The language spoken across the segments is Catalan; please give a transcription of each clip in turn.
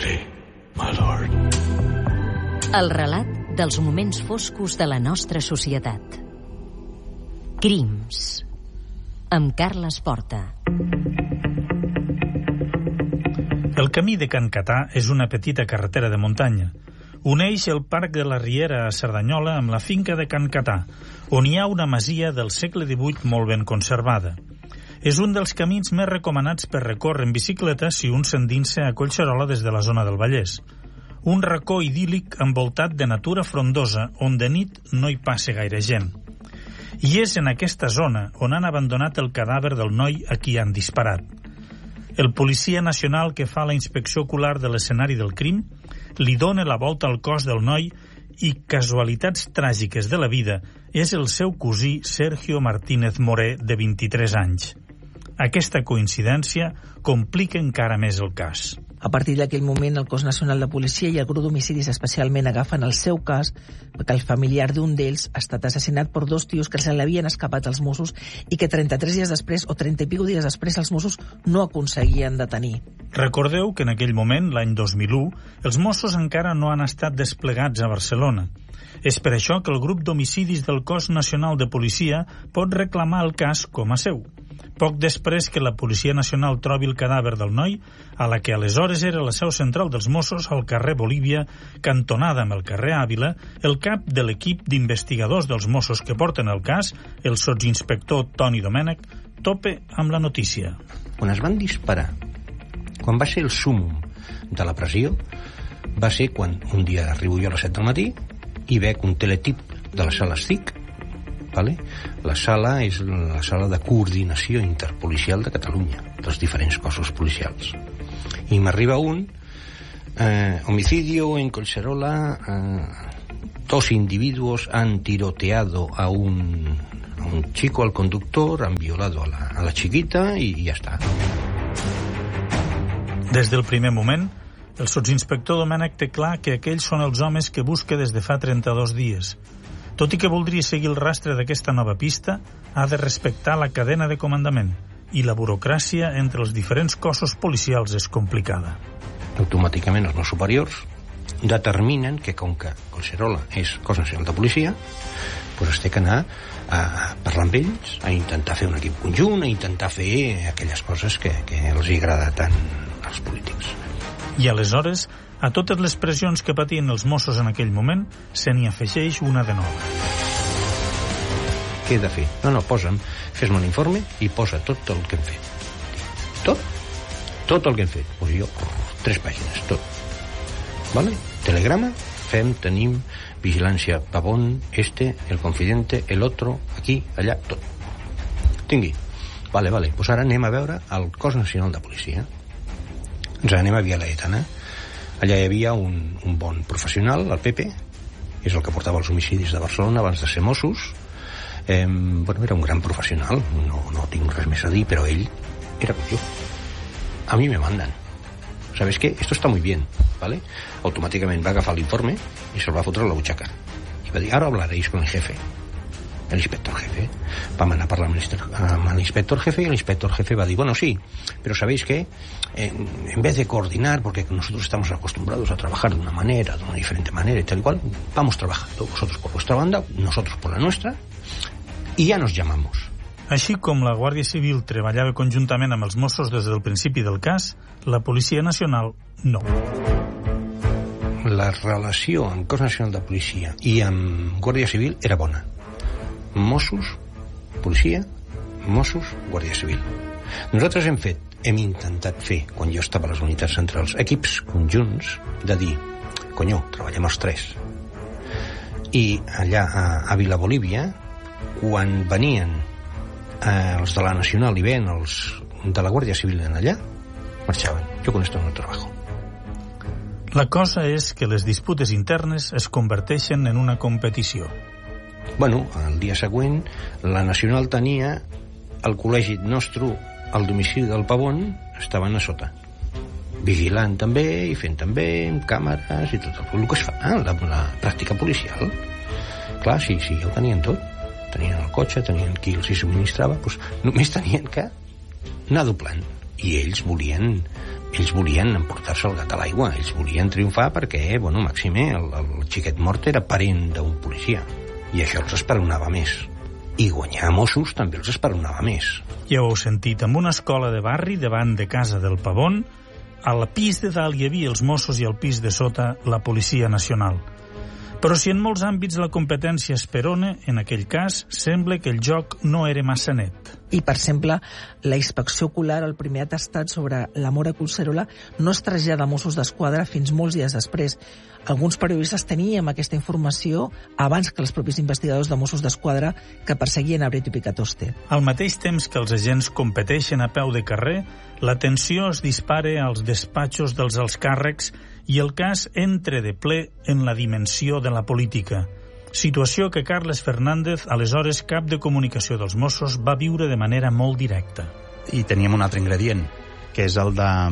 Ready, my lord. El relat dels moments foscos de la nostra societat. Crims, amb Carles Porta. El camí de Can Catà és una petita carretera de muntanya. Uneix el Parc de la Riera a Cerdanyola amb la finca de Can Catà, on hi ha una masia del segle XVIII molt ben conservada. És un dels camins més recomanats per recórrer en bicicleta si un s'endinsa a Collserola des de la zona del Vallès. Un racó idíl·lic envoltat de natura frondosa on de nit no hi passa gaire gent. I és en aquesta zona on han abandonat el cadàver del noi a qui han disparat. El policia nacional que fa la inspecció ocular de l'escenari del crim li dona la volta al cos del noi i, casualitats tràgiques de la vida, és el seu cosí Sergio Martínez Moré, de 23 anys. Aquesta coincidència complica encara més el cas. A partir d'aquell moment, el Cos Nacional de Policia i el grup d'homicidis especialment agafen el seu cas perquè el familiar d'un d'ells ha estat assassinat per dos tios que se l'havien escapat als Mossos i que 33 dies després, o 30 i pico dies després, els Mossos no aconseguien detenir. Recordeu que en aquell moment, l'any 2001, els Mossos encara no han estat desplegats a Barcelona. És per això que el grup d'homicidis del Cos Nacional de Policia pot reclamar el cas com a seu. Poc després que la Policia Nacional trobi el cadàver del noi, a la que aleshores era la seu central dels Mossos al carrer Bolívia, cantonada amb el carrer Àvila, el cap de l'equip d'investigadors dels Mossos que porten el cas, el sotsinspector Toni Domènech, topa amb la notícia. Quan es van disparar, quan va ser el súmmum de la pressió, va ser quan un dia arribo jo a les 7 del matí i veig un teletip de la sala STIC. Vale? La sala és la sala de coordinació interpolicial de Catalunya, dels diferents cossos policials. I m'arriba un homicidio en Collserola, 2 individuos han tiroteado a un chico, al conductor, han violado a la chiquita y ya está. Des del primer moment, el sotsinspector Domènech té clar que aquells són els homes que busca des de fa 32 dies. Tot i que voldria seguir el rastre d'aquesta nova pista, ha de respectar la cadena de comandament i la burocràcia entre els diferents cossos policials és complicada. Automàticament els meus superiors determinen que com que Collserola és Cos Nacional de Policia, doncs es té que anar a parlar amb ells, a intentar fer un equip conjunt, a intentar fer aquelles coses que els agrada tant als polítics. I aleshores, a totes les pressions que patien els Mossos en aquell moment, se n'hi afegeix una de nova. Què he de fer? No, fes-me un informe i posa tot el que hem fet. Tot el que hem fet. Pues jo, 3 pàgines, tot. Vale? Telegrama, tenim vigilància Pavón, el confidente, el otro, aquí, allà, tot. Tingui. Vale, pues ara anem a veure el Cos Nacional de Policia. Ens anem a Via Laietana. Allà hi havia un bon professional, el Pepe, és el que portava els homicidis de Barcelona abans de ser Mossos. Era un gran professional, no tinc res més a dir, però ell era com jo. A mi me mandan. ¿Sabes qué? Esto está muy bien, ¿vale? Automáticamente va a agafar l'informe i se'l va fotre a la butxaca. I va dir, ahora hablaréis con el jefe. El inspector jefe. Vam anar a parlar amb l'inspector jefe y el inspector jefe va dir, bueno, sí, pero ¿sabéis qué? En vez de coordinar, porque nosotros estamos acostumbrados a trabajar de una manera, de una diferente manera y tal y cual, vamos trabajando, vosotros por vuestra banda, nosotros por la nuestra, y ya nos llamamos. Així com la Guàrdia Civil treballava conjuntament amb els Mossos des del principi del cas, la Policia Nacional no. La relació amb Cos Nacional de Policia i amb Guàrdia Civil era bona. Mossos, policia, Mossos, Guàrdia Civil. Nosaltres hem intentat fer, quan jo estava a les unitats centrals, equips conjunts de dir, treballem els 3. I allà a Vila Bolívia, quan venien els de la Nacional i ven els de la Guàrdia Civil en allà, marxaven. Jo con esto no trabajo. La cosa és que les disputes internes es converteixen en una competició. Bueno, el dia següent la Nacional tenia el col·legi nostre al domicili del Pavón, estaven a sota vigilant també i fent també amb càmeres i tot el que es fa, la pràctica policial. Clar, sí, ja ho tenien tot, tenien el cotxe, tenien qui els hi subministrava, doncs només tenien que anar doblant i ells volien ells volien emportar-se el gat a l'aigua, ells volien triomfar perquè, bueno, màxime, el xiquet mort era parent d'un policia, i això els esperonava més. I guanyar a Mossos també els esperonava més. Ja ho heu sentit, amb una escola de barri davant de casa del Pavón, al pis de dalt hi havia els Mossos i al pis de sota la Policia Nacional. Però si en molts àmbits la competència esperona, en aquell cas sembla que el joc no era massa net. I, per exemple, la inspecció ocular, el primer atestat sobre la mort a Collserola, no es trasllada a Mossos d'Esquadra fins molts dies després. Alguns periodistes teníem aquesta informació abans que els propis investigadors de Mossos d'Esquadra que perseguien a Brito Picatoste. Al mateix temps que els agents competeixen a peu de carrer, la tensió es dispara als despatxos dels alts càrrecs i el cas entra de ple en la dimensió de la política. Situació que Carles Fernández, aleshores cap de comunicació dels Mossos, va viure de manera molt directa. I teníem un altre ingredient, que és el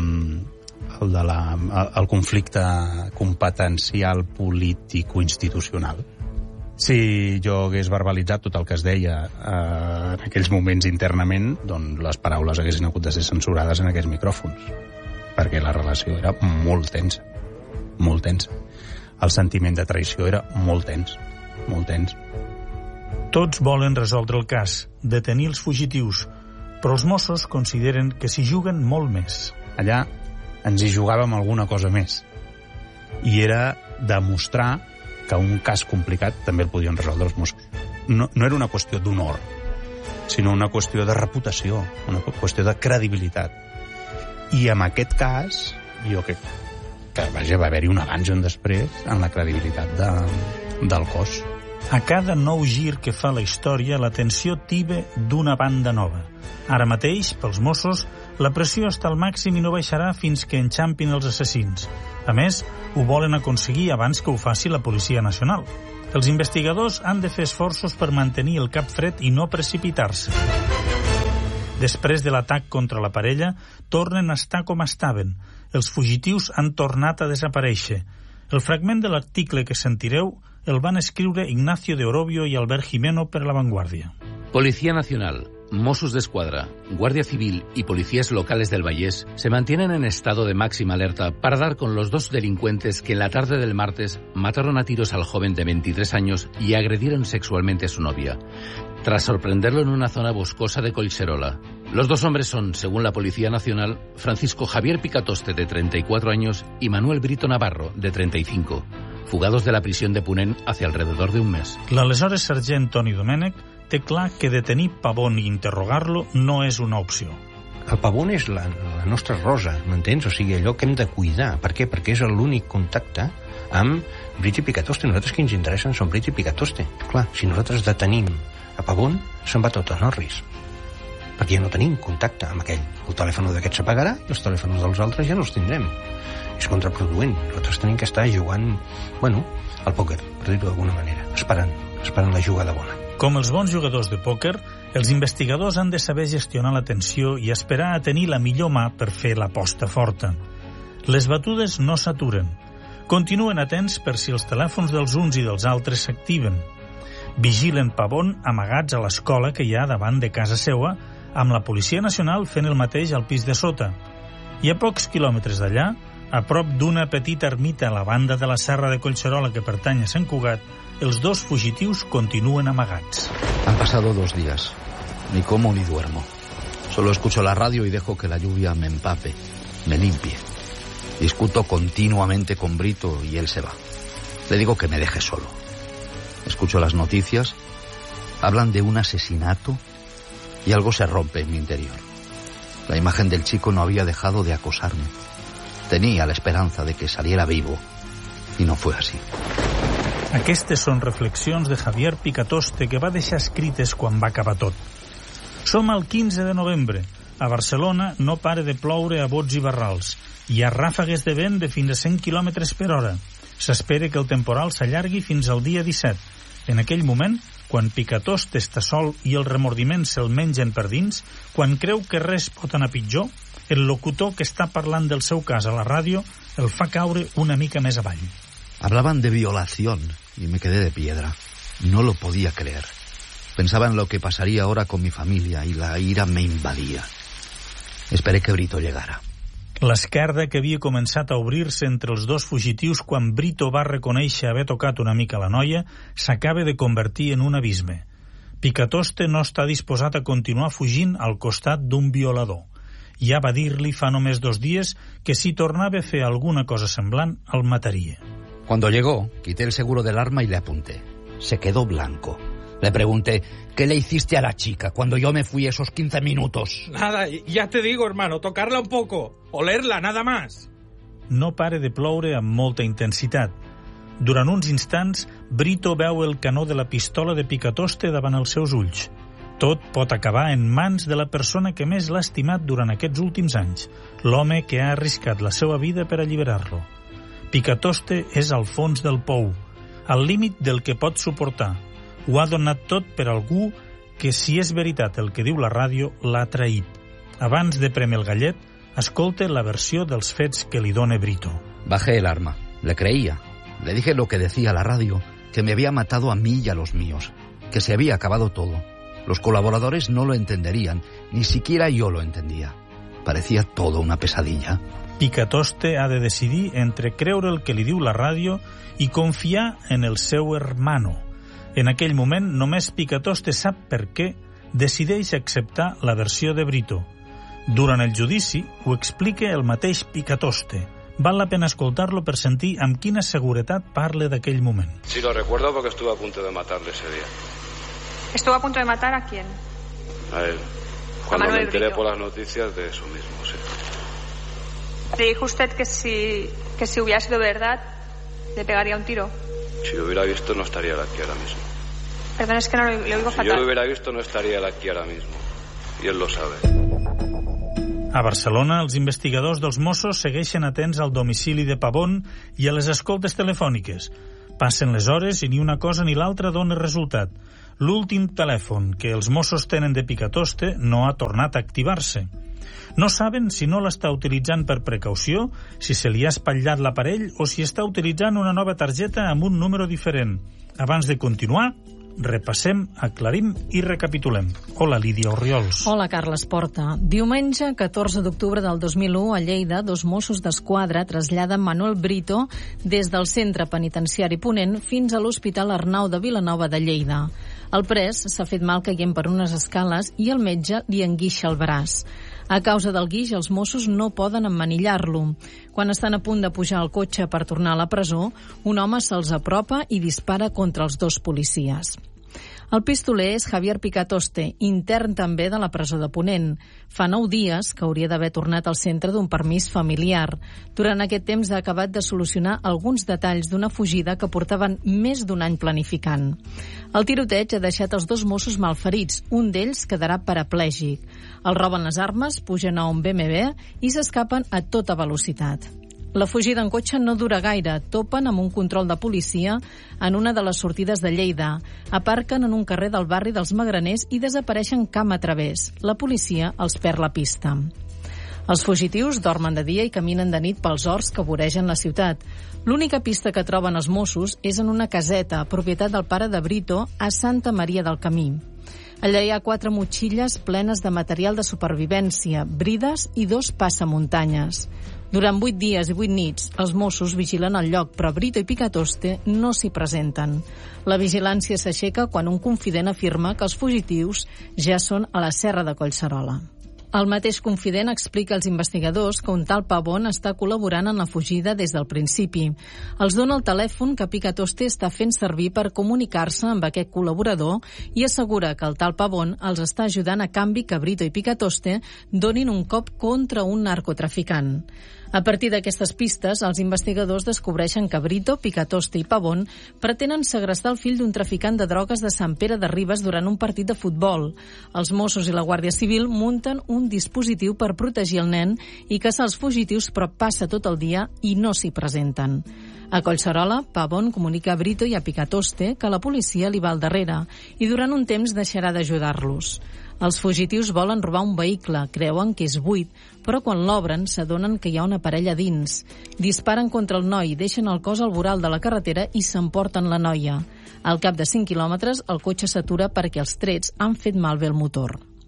conflicte competencial político-institucional. Si jo hagués verbalitzat tot el que es deia en aquells moments internament, doncs les paraules haguessin hagut de ser censurades en aquells micròfons, perquè la relació era molt tensa, molt tensa. El sentiment de traïció era molt tens, molt tens. Tots volen resoldre el cas, detenir els fugitius, però els Mossos consideren que s'hi juguen molt més. Allà ens hi jugàvem alguna cosa més, i era demostrar que un cas complicat també el podien resoldre els Mossos. No era una qüestió d'honor, sinó una qüestió de reputació, una qüestió de credibilitat. I en aquest cas, jo crec que va haver-hi un abans i un després en la credibilitat del cos. A cada nou gir que fa la història, la tensió tiba d'una banda nova. Ara mateix, pels Mossos, la pressió està al màxim i no baixarà fins que enxampin els assassins. A més, ho volen aconseguir abans que ho faci la Policia Nacional. Els investigadors han de fer esforços per mantenir el cap fred i no precipitar-se. Després de l'atac contra la parella, tornen a estar com estaven. Els fugitius han tornat a desaparèixer. El fragment de l'article que sentireu el van escriure Ignacio de Orobio y Albert Jimeno per La Vanguardia. Policía Nacional, Mossos d'Esquadra, Guardia Civil y policías locales del Vallés se mantienen en estado de máxima alerta para dar con los dos delincuentes que en la tarde del martes mataron a tiros al joven de 23 años y agredieron sexualmente a su novia, tras sorprenderlo en una zona boscosa de Collserola. Los dos hombres son, según la Policía Nacional, Francisco Javier Picatoste, de 34 años, y Manuel Brito Navarro, de 35, fugados de la prisión de Ponent hace alrededor de un mes. L'aleshores sergent Toni Domènech té clar que detenir Pavón i interrogar-lo no és una opció. El Pavón és la nostra rosa, m'entens? O sigui, allò que hem de cuidar. Per què? Perquè és l'únic contacte amb Brito i Picatoste. Nosaltres que ens interessen són Brito i Picatoste. Clar, si nosaltres detenim a Pavón, se'n va tot a Norris. Perquè ja no tenim contacte amb aquell. El telèfon d'aquest s'apagarà i els telèfons dels altres ja no els tindrem. És contraproduent. Nosaltres tenim que estar jugant, al pòquer, per dir-ho d'alguna manera, esperant la jugada bona. Com els bons jugadors de pòquer, els investigadors han de saber gestionar la tensió i esperar a tenir la millor mà per fer l'aposta forta. Les batudes no s'aturen. Continuen atents per si els telèfons dels uns i dels altres s'activen. Vigilen Pavón amagats a l'escola que hi ha davant de casa seua, amb la Policia Nacional fent el mateix al pis de sota. I a pocs quilòmetres d'allà, a prop d'una petita ermita a la banda de la serra de Collserola que pertany a Sant Cugat, els dos fugitius continuen amagats. Han pasado 2 días. Ni como ni duermo. Solo escucho la radio y dejo que la lluvia me empape, me limpie. Discuto continuamente con Brito y él se va. Le digo que me deje solo. Escucho las noticias, hablan de un asesinato y algo se rompe en mi interior. La imagen del chico no había dejado de acosarme. Tenía la esperanza de que saliera vivo y no fue así. Aquestes són reflexions de Javier Picatoste que va deixar escrites quan va acabar tot. Som al 15 de novembre. A Barcelona no para de ploure a bots i barrals. Hi ha ràfegues de vent de fins a 100 km per hora. S'espera que el temporal s'allargui fins al dia 17. En aquell moment, quan Picatoste està sol i el remordiment se'l mengen per dins, quan creu que res pot anar pitjor, el locutor que està parlant del seu cas a la ràdio el fa caure una mica més avall. Hablaban de violación y me quedé de piedra. No lo podía creer. Pensaba en lo que pasaría ahora con mi familia y la ira me invadía. Esperé que Brito llegara. L'esquerda que havia començat a obrir-se entre els dos fugitius quan Brito va reconèixer haver tocat una mica la noia s'acaba de convertir en un abisme. Picatoste no està disposat a continuar fugint al costat d'un violador. Ja va dir-li fa només 2 dies que si tornava a fer alguna cosa semblant, el mataria. Cuando llegó, quité el seguro del arma y le apunté. Se quedó blanco. Le pregunté, ¿qué le hiciste a la chica cuando yo me fui esos 15 minutos? Nada, ya te digo, hermano, tocarla un poco, olerla, nada más. No pare de ploure amb molta intensitat. Durant uns instants, Brito veu el canó de la pistola de Picatoste davant els seus ulls. Tot pot acabar en mans de la persona que més l'ha estimat durant aquests últims anys, l'home que ha arriscat la seva vida per alliberar-lo. Picatoste és al fons del pou, al límit del que pot suportar. Ho ha donat tot per algú que, si és veritat el que diu la ràdio, l'ha traït. Abans de prémer el gallet, escolta la versió dels fets que li dona Brito. Bajé el arma. Le creía. Le dije lo que decía la radio, que me había matado a mí y a los míos, que se había acabado todo. Los colaboradores no lo entenderían, ni siquiera yo lo entendía. Parecía todo una pesadilla. Picatoste ha de decidir entre creure el que li diu la ràdio i confiar en el seu hermano. En aquell moment, només Picatoste sap per què decideix acceptar la versió de Brito. Durant el judici ho explica el mateix Picatoste. Val la pena escoltar-lo per sentir amb quina seguretat parla d'aquell moment. Sí, lo recuerdo porque estuve a punto de matarle ese día. ¿Estuvo a punto de matar a quién? A él. Cuando Manuel me enteré Brito. por las noticias de eso mismo, sí. Le dijo usted que si hubiera sido verdad, le pegaría un tiro. Si lo hubiera visto, no estaría él aquí ahora mismo. Perdón, es que no lo oigo Si fatal. yo lo hubiera visto, no estaría él aquí ahora mismo. Y él lo sabe. A Barcelona, els investigadors dels Mossos segueixen atents al domicili de Pavón i a les escoltes telefòniques. Passen les hores i ni una cosa ni l'altra dona resultat. L'últim telèfon que els Mossos tenen de Picatoste no ha tornat a activar-se. No saben si no l'està utilitzant per precaució, si se li ha espatllat l'aparell o si està utilitzant una nova targeta amb un número diferent. Abans de continuar, repassem, aclarim i recapitulem. Hola, Lídia Orriols. Hola, Carles Porta. Diumenge, 14 d'octubre del 2001, a Lleida, 2 Mossos d'Esquadra traslladen Manuel Brito des del centre penitenciari Ponent fins a l'Hospital Arnau de Vilanova de Lleida. El pres s'ha fet mal caient per unes escales i el metge li enguixa el braç. A causa del guix, els Mossos no poden emmanillar-lo. Quan estan a punt de pujar al cotxe per tornar a la presó, un home se'ls apropa i dispara contra els 2 policies. El pistoler és Javier Picatoste, intern també de la presó de Ponent. Fa 9 dies que hauria d'haver tornat al centre d'un permís familiar. Durant aquest temps ha acabat de solucionar alguns detalls d'una fugida que portaven més d'un any planificant. El tiroteig ha deixat els 2 Mossos malferits, un d'ells quedarà paraplègic. Els roben les armes, pugen a un BMW i s'escapen a tota velocitat. La fugida en cotxe no dura gaire. Topen amb un control de policia en una de les sortides de Lleida. Aparquen en un carrer del barri dels Magraners i desapareixen camp a través. La policia els perd la pista. Els fugitius dormen de dia i caminen de nit pels horts que voregen la ciutat. L'única pista que troben els Mossos és en una caseta, propietat del pare de Brito, a Santa Maria del Camí. Allà hi ha 4 motxilles plenes de material de supervivència, brides i 2 passamuntanyes. Durant 8 dies i 8 nits, els Mossos vigilen el lloc, però Brito i Picatoste no s'hi presenten. La vigilància s'aixeca quan un confident afirma que els fugitius ja són a la serra de Collserola. El mateix confident explica als investigadors que un tal Pavón està col·laborant en la fugida des del principi. Els dona el telèfon que Picatoste està fent servir per comunicar-se amb aquest col·laborador i assegura que el tal Pavón els està ajudant a canvi que Brito i Picatoste donin un cop contra un narcotraficant. A partir d'aquestes pistes, els investigadors descobreixen que Brito, Picatoste i Pavón pretenen segrestar el fill d'un traficant de drogues de Sant Pere de Ribes durant un partit de futbol. Els Mossos i la Guàrdia Civil munten un dispositiu per protegir el nen i caçar els fugitius, però passa tot el dia i no s'hi presenten. A Collserola, Pavón comunica a Brito i a Picatoste que la policia li va al darrere i durant un temps deixarà d'ajudar-los. Els fugitius volen robar un vehicle, creuen que és buit, però quan l'obren s'adonen que hi ha una parella dins. Disparen contra el noi, deixen el cos al voral de la carretera i s'emporten la noia. Al cap de 5 quilòmetres, el cotxe s'atura perquè els trets han fet malbé el motor.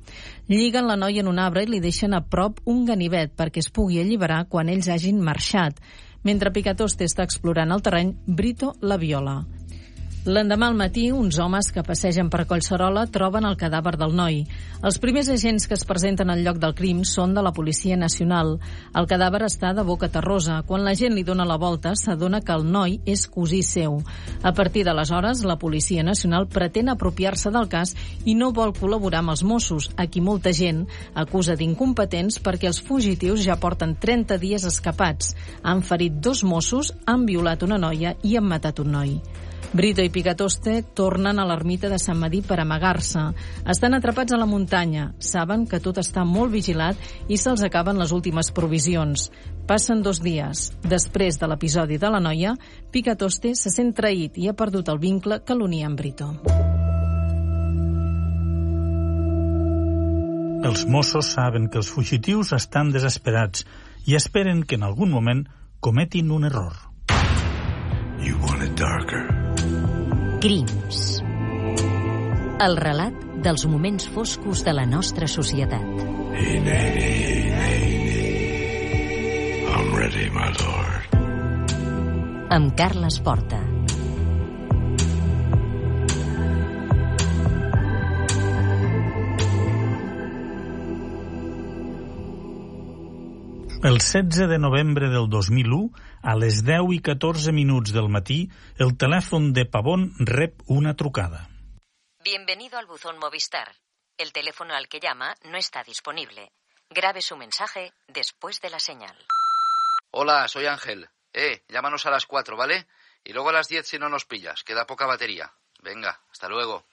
Lliguen la noia en un arbre i li deixen a prop un ganivet perquè es pugui alliberar quan ells hagin marxat. Mentre Picatoste està explorant el terreny, Brito la viola. L'endemà al matí, uns homes que passegen per Collserola troben el cadàver del noi. Els primers agents que es presenten al lloc del crim són de la Policia Nacional. El cadàver està de boca terrosa. Quan la gent li dona la volta, s'adona que el noi és cosí seu. A partir d'aleshores, la Policia Nacional pretén apropiar-se del cas i no vol col·laborar amb els Mossos, a qui molta gent acusa d'incompetents perquè els fugitius ja porten 30 dies escapats. Han ferit 2 Mossos, han violat una noia i han matat un noi. Brito i Picatoste tornen a l'ermita de Sant Medir per amagar-se. Estan atrapats a la muntanya, saben que tot està molt vigilat i se'ls acaben les últimes provisions. Passen 2 dies. Després de l'episodi de la noia, Picatoste se sent traït i ha perdut el vincle que l'unia amb Brito. Els Mossos saben que els fugitius estan desesperats i esperen que en algun moment cometin un error. You want it darker. Crims. El relat dels moments foscos de la nostra societat. Hey, I'm ready, my lord. Amb Carles Porta. El 16 de novembre del 2001, a les 10:14 del matí, el telèfon de Pavón rep una trucada. Bienvenido al buzón Movistar. El teléfono al que llama no está disponible. Grabe su mensaje después de la señal. Hola, soy Ángel. Llámanos a las 4, ¿vale? Y luego a las 10 si no nos pillas. Queda poca batería. Venga, hasta luego.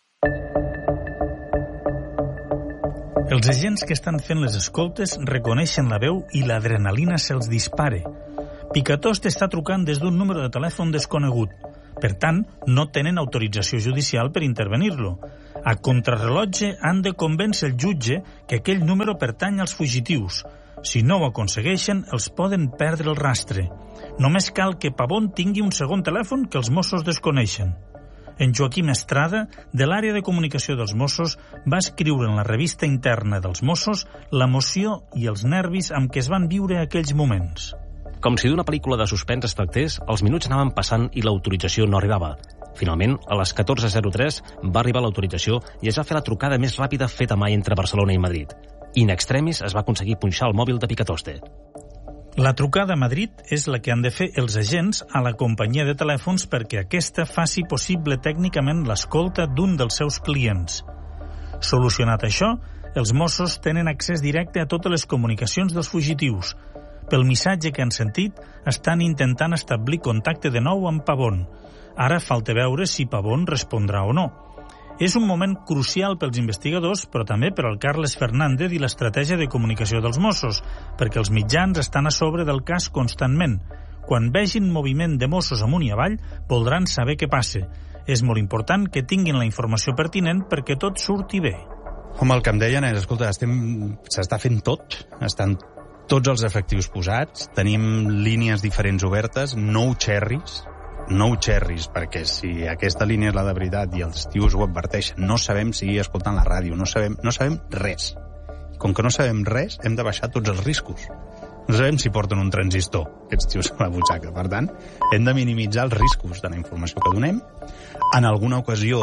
Els agents que estan fent les escoltes reconeixen la veu i l'adrenalina se'ls dispara. Picatoste està trucant des d'un número de telèfon desconegut. Per tant, no tenen autorització judicial per intervenir-lo. A contrarrellotge han de convèncer el jutge que aquell número pertany als fugitius. Si no ho aconsegueixen, els poden perdre el rastre. Només cal que Pavón tingui un segon telèfon que els Mossos desconeixen. En Joaquim Estrada, de l'àrea de comunicació dels Mossos, va escriure en la revista interna dels Mossos l'emoció i els nervis amb què es van viure aquells moments. Com si d'una pel·lícula de suspens es tractés, els minuts anaven passant i l'autorització no arribava. Finalment, a les 14:03 va arribar l'autorització i es va fer la trucada més ràpida feta mai entre Barcelona i Madrid. In extremis es va aconseguir punxar el mòbil de Picatoste. La trucada a Madrid és la que han de fer els agents a la companyia de telèfons perquè aquesta faci possible tècnicament l'escolta d'un dels seus clients. Solucionat això, els Mossos tenen accés directe a totes les comunicacions dels fugitius. Pel missatge que han sentit, estan intentant establir contacte de nou amb Pavón. Ara falta veure si Pavón respondrà o no. És un moment crucial pels investigadors, però també per al Carles Fernández i l'estratègia de comunicació dels Mossos, perquè els mitjans estan a sobre del cas constantment. Quan vegin moviment de Mossos amunt i avall, voldran saber què passa. És molt important que tinguin la informació pertinent perquè tot surti bé. Home, el que em deien és, escolta, s'està fent tot, estan tots els efectius posats, tenim línies diferents obertes, no cherries, perquè si aquesta línia és la de veritat i els tios ho adverteixen, no sabem seguir escoltant la ràdio, no sabem res. Com que no sabem res, hem de baixar tots els riscos. No sabem si porten un transistor, aquests tios a la butxaca. Per tant, hem de minimitzar els riscos de la informació que donem. En alguna ocasió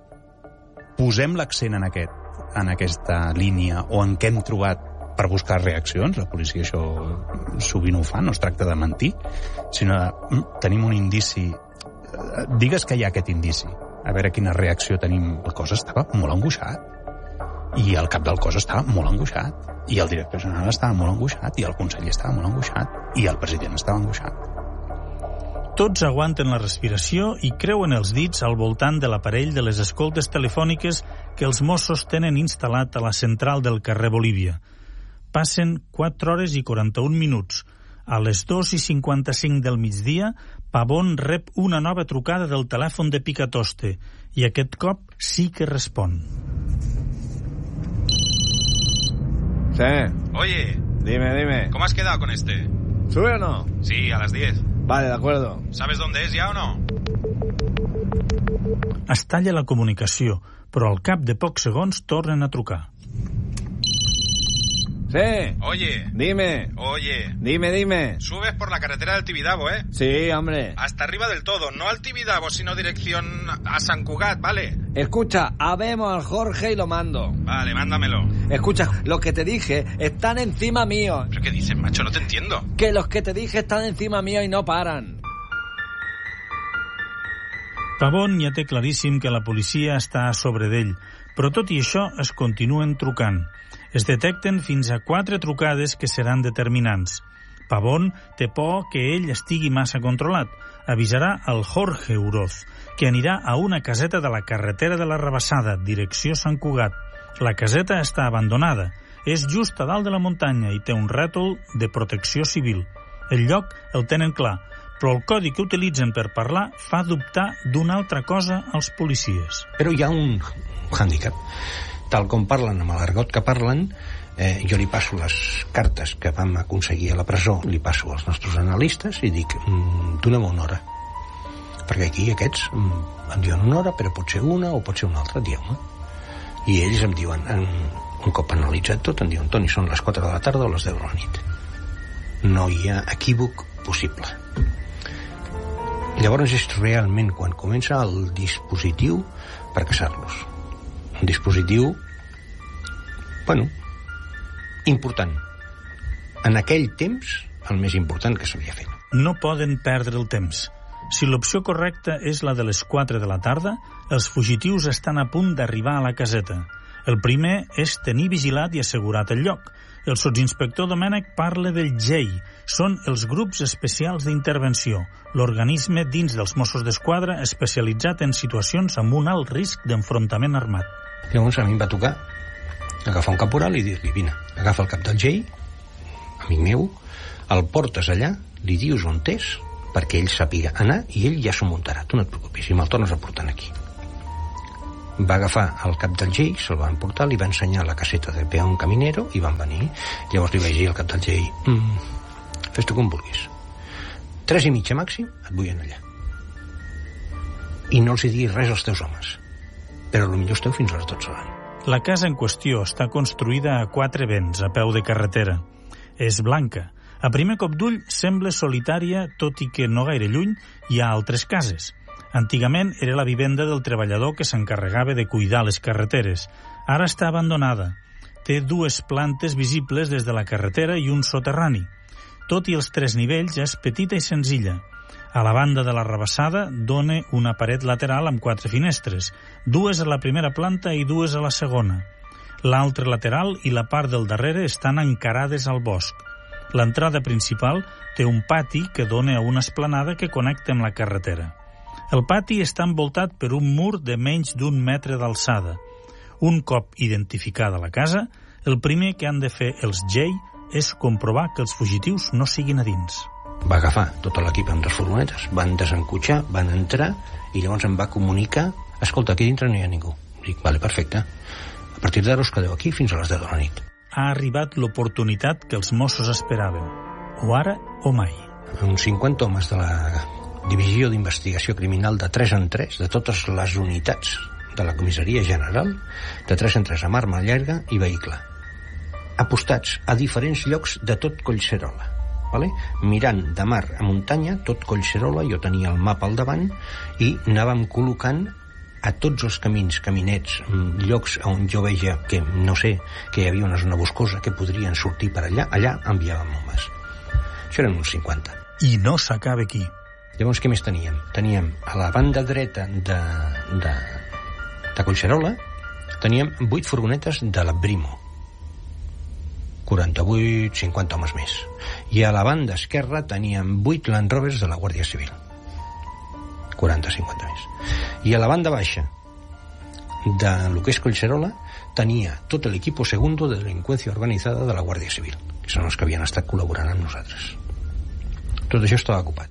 posem l'accent en aquesta línia o en què hem trobat per buscar reaccions. La policia això sovint ho fa, no es tracta de mentir, sinó de tenim un indici, digues que hi ha aquest indici, a veure quina reacció tenim. El cos estava molt angoixat i el cap del cos estava molt angoixat i el director general estava molt angoixat i el conseller estava molt angoixat i el president estava angoixat. Tots aguanten la respiració i creuen els dits al voltant de l'aparell de les escoltes telefòniques que els Mossos tenen instal·lat a la central del carrer Bolívia. Passen 4 hores i 41 minuts. A les 2:55 del migdia, Pavón rep una nova trucada del telèfon de Picatoste i aquest cop sí que respon. Sí. Oye. Dime. ¿Cómo has quedado con este? ¿Sube o no? Sí, a las 10. Vale, de acuerdo. ¿Sabes dónde es ya o no? Es talla la comunicació, però al cap de pocs segons tornen a trucar. Sí. Oye. Dime. Oye. Dime. Subes por la carretera del Tibidabo, ¿eh? Sí, hombre. Hasta arriba del todo, no al Tibidabo, sino dirección a San Cugat, ¿vale? Escucha, habemos al Jorge y lo mando. Vale, mándamelo. Escucha, los que te dije están encima mío. ¿Pero qué dices, macho? No te entiendo. Que los que te dije están encima mío y no paran. Pavón ja té claríssim que la policia està a sobre d'ell, però tot i això es continuen trucant. Es detecten fins a 4 trucades que seran determinants. Pavón té por que ell estigui massa controlat. Avisarà al Jorge Uroz, que anirà a una caseta de la carretera de la Rabassada, direcció Sant Cugat. La caseta està abandonada. És just a dalt de la muntanya i té un rètol de protecció civil. El lloc el tenen clar, però el codi que utilitzen per parlar fa dubtar d'una altra cosa als policies. Però hi ha un hàndicap. Tal com parlen amb l'argot que parlen, jo li passo les cartes que vam aconseguir a la presó, li passo als nostres analistes i dic, dona'm una hora. Perquè aquí aquests em diuen una hora, però pot ser una o pot ser una altra, dieu-me. I ells em diuen, un cop analitzat tot, em diuen, Toni, són les 4 de la tarda o les 10 de la nit. No hi ha equívoc possible. Llavors és realment quan comença el dispositiu per caçar-los. Un dispositiu, bueno, important. En aquell temps, el més important que s'havia fet. No poden perdre el temps. Si l'opció correcta és la de les 4 de la tarda, els fugitius estan a punt d'arribar a la caseta. El primer és tenir vigilat i assegurat el lloc. El sotsinspector Domènech parla del GEI. Són els grups especials d'intervenció, l'organisme dins dels Mossos d'Esquadra especialitzat en situacions amb un alt risc d'enfrontament armat. Llavors a mi em va tocar agafar un caporal i dir-li, vine, agafa el cap del GEI, amic meu, el portes allà, li dius on és, perquè ell sàpiga anar i ell ja s'ho muntarà, tu no et preocupis, i me'l tornes a portar aquí. Va agafar el cap del GEI, se'l van portar, li va ensenyar la caseta de peón caminero i van venir. Llavors li vaig dir al cap del GEI, fes tu com vulguis. 3:30 màxim et vull allà. I no els hi diguis res als teus homes, però potser esteu fins a les 12 de la nit. La casa en qüestió està construïda a 4 vents, a peu de carretera. És blanca. A primer cop d'ull sembla solitària, tot i que no gaire lluny hi ha altres cases. Antigament era la vivenda del treballador que s'encarregava de cuidar les carreteres. Ara està abandonada. Té 2 plantes visibles des de la carretera i un soterrani. Tot i els 3 nivells, és petita i senzilla. A la banda de la Rabassada dona una paret lateral amb 4 finestres, 2 a la primera planta i 2 a la segona. L'altre lateral i la part del darrere estan encarades al bosc. L'entrada principal té un pati que dona a una esplanada que connecta amb la carretera. El pati està envoltat per un mur de menys d'1 metre d'alçada. Un cop identificada la casa, el primer que han de fer els GEI és comprovar que els fugitius no siguin a dins. Va agafar tot l'equip amb 2 furgonetes, van desencotxar, van entrar i llavors em va comunicar, escolta, aquí dintre no hi ha ningú. Dic, vale, perfecte. A partir d'ara us quedeu aquí fins a les 10 de la nit. Ha arribat l'oportunitat que els Mossos esperaven. O ara o mai. Uns 50 homes de la Divisió d'Investigació Criminal de 3 en 3, de totes les unitats de la Comissaria General, de 3 en 3 amb arma llarga i vehicle. Apostats a diferents llocs de tot Collserola. Vale? Mirant de mar a muntanya, tot Collserola, jo tenia el mapa al davant i anàvem col·locant a tots els camins, caminets, llocs on jo veia que, no sé, que hi havia una zona boscosa que podrien sortir per allà, allà enviàvem homes. Això eren uns 50. I no s'acaba aquí. Llavors, què més teníem? Teníem a la banda dreta de Collserola, teníem 8 furgonetes de la Brimo. 48, 50 homes més. I a la banda esquerra teníem 8 Land Rovers de la Guàrdia Civil. 40, 50 més. I a la banda baixa de lo que és Collserola tenia tot l'equipo segundo de delinqüència organitzada de la Guàrdia Civil, que són els que havien estat col·laborant amb nosaltres. Tot això estava ocupat.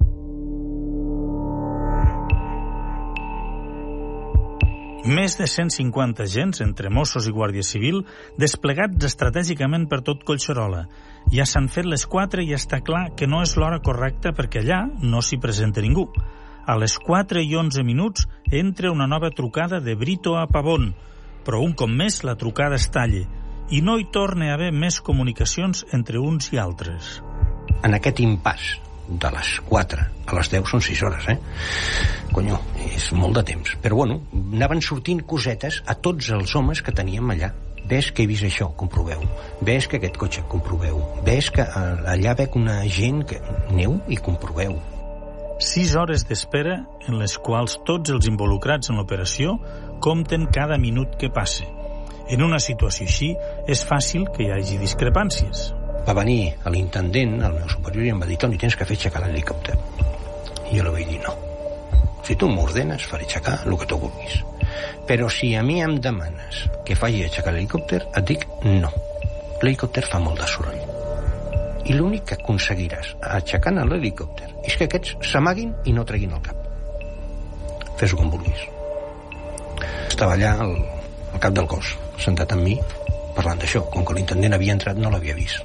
Més de 150 agents, entre Mossos i Guàrdia Civil, desplegats estratègicament per tot Collserola. Ja s'han fet les 4 i està clar que no és l'hora correcta perquè allà no s'hi presenta ningú. A les 4:11 entra una nova trucada de Brito a Pavón, però un cop més la trucada es talla i no hi torna a haver més comunicacions entre uns i altres. En aquest impàs de les 4 a les 10 són 6 hores, Conyo, és molt de temps. Però bueno, anaven sortint cosetes a tots els homes que teníem allà. Ves que he vist això, comproveu. Ves que aquest cotxe, comproveu. Ves que allà veig una gent que... Aneu i comproveu. 6 hores d'espera en les quals tots els involucrats en l'operació compten cada minut que passe. En una situació així és fàcil que hi hagi discrepàncies. Va venir l'intendent, el meu superior, i em va dir: Toni, tens que fer aixecar l'helicòpter. I jo li vaig dir: no. Si tu m'ordenes, faré aixecar el que tu vulguis. Però si a mi em demanes que faci aixecar l'helicòpter, et dic no. L'helicòpter fa molt de soroll. I l'únic que aconseguiràs aixecant l'helicòpter és que aquests s'amaguin i no treguin el cap. Fes-ho com vulguis. Estava allà el cap del cos, sentat amb mi, parlant d'això. Com que l'intendent havia entrat, no l'havia vist.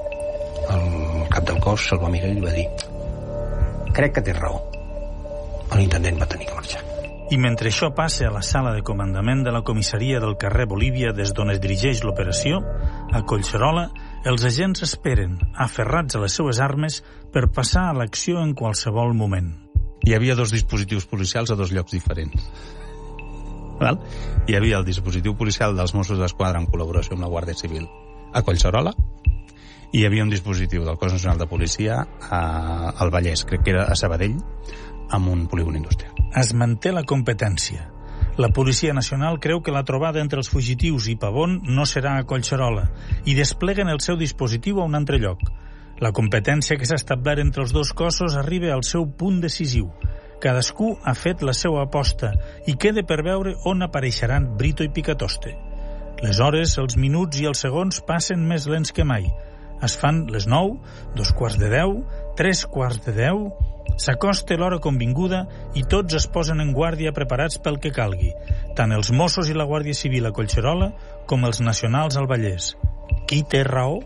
El cap del cos se'l va mirar i li va dir: crec que té raó. L'intendent va tenir que marxar. I mentre això passa a la sala de comandament de la comissaria del carrer Bolívia, des d'on es dirigeix l'operació, a Collserola, els agents esperen, aferrats a les seues armes, per passar a l'acció en qualsevol moment. Hi havia 2 dispositius policials a 2 llocs diferents. Val? Hi havia el dispositiu policial dels Mossos d'Esquadra en col·laboració amb la Guàrdia Civil a Collserola, i hi havia un dispositiu del Cos Nacional de Policia al Vallès, crec que era a Sabadell, amb un polígon industrial. Es manté la competència. La Policia Nacional creu que la trobada entre els fugitius i Pavón no serà a Collserola i despleguen el seu dispositiu a un altre lloc. La competència que s'ha establert entre els 2 cossos arriba al seu punt decisiu. Cadascú ha fet la seva aposta i queda per veure on apareixeran Brito i Picatoste. Les hores, els minuts i els segons passen més lents que mai. Es fan les 9, 9:45, 9:45, s'acosta l'hora convinguda i tots es posen en guàrdia preparats pel que calgui, tant els Mossos i la Guàrdia Civil a Collserola com els nacionals al Vallès. Qui té raó?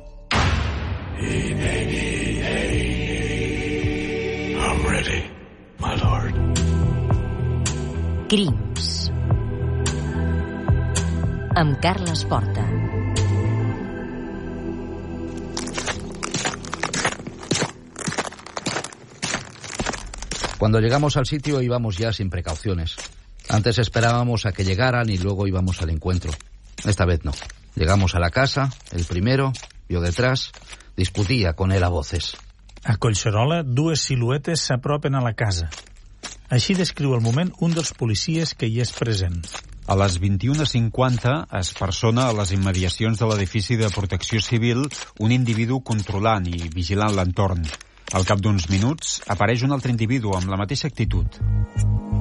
I'm ready, my lord. Crims. Amb Carles Porta. Cuando llegamos al sitio íbamos ya sin precauciones. Antes esperábamos a que llegaran y luego íbamos al encuentro. Esta vez no. Llegamos a la casa, el primero, yo detrás, discutía con él a voces. A Collserola, 2 siluetes s'apropen a la casa. Així descriu el moment un dels policies que hi és present. A les 21:50 es persona a les immediacions de l'edifici de Protecció Civil un individu controlant i vigilant l'entorn. Al cap d'uns minuts apareix un altre individu amb la mateixa actitud.